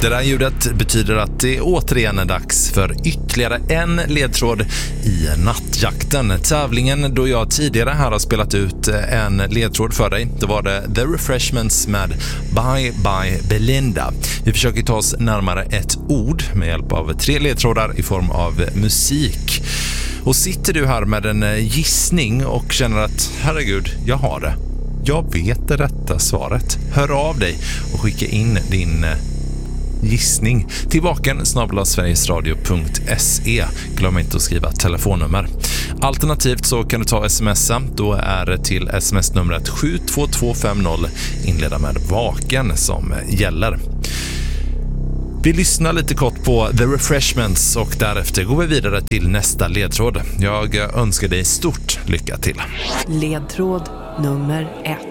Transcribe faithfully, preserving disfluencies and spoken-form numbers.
Det där ljudet betyder att det återigen är dags för ytterligare en ledtråd i nattjakten. Tävlingen då jag tidigare här har spelat ut en ledtråd för dig. Då var det The Refreshments med Bye Bye Belinda. Vi försöker ta oss närmare ett ord med hjälp av tre ledtrådar i form av musik. Och sitter du här med en gissning och känner att herregud, jag har det. Jag vet det rätta svaret. Hör av dig och skicka in din gissning till vaken snabel-a sverigesradio punkt se. Glöm inte att skriva telefonnummer. Alternativt så kan du ta smsa. Då är det till sms-numret sju två två fem noll inleda med vaken som gäller. Vi lyssnar lite kort på The Refreshments och därefter går vi vidare till nästa ledtråd. Jag önskar dig stort lycka till. Ledtråd nummer ett.